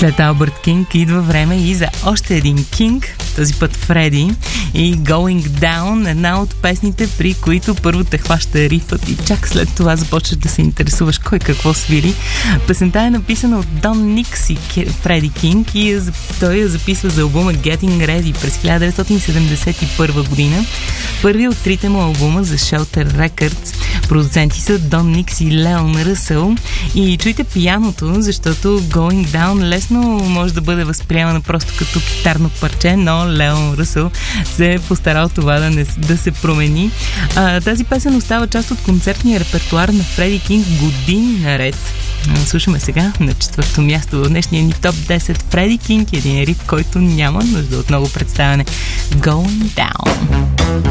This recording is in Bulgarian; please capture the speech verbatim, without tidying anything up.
След Албърт Кинг идва време и за още един Кинг, този път Фреди, и Going Down, една от песните, при които първо те хваща рифът и чак след това започваш да се интересуваш кой какво свири. Песента е написана от Дон Никс и Фреди Кинг и той я записва за албума Getting Ready през хиляда деветстотин седемдесет и първа година. Първи от трите му албума за Shelter Records. Продуценти са Дон Никс и Леон Ръсъл. И чуйте пияното, защото Going Down лесно може да бъде възприемана просто като китарно парче, но Леон Ръсъл се е постарал това да, не, да се промени. А, тази песен остава част от концертния репертуар на Фреди Кинг години наред. Слушаме сега на четвърто място в днешния ни топ десет Фреди Кинг, един риф, който няма нужда от много представяне. Going Down.